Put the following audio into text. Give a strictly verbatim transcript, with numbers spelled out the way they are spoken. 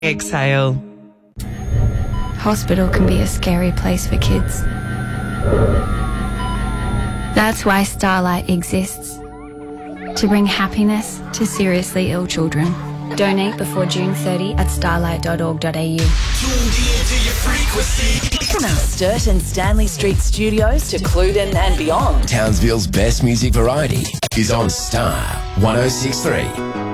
Exhale. Hospital can be a scary place for kids. That's why Starlight exists. To bring happiness to seriously ill children. Donate before June thirtieth at starlight dot org dot a u. From our Sturt and Stanley Street studios to Cluden and beyond, Townsville's best music variety is on Star one oh six point three.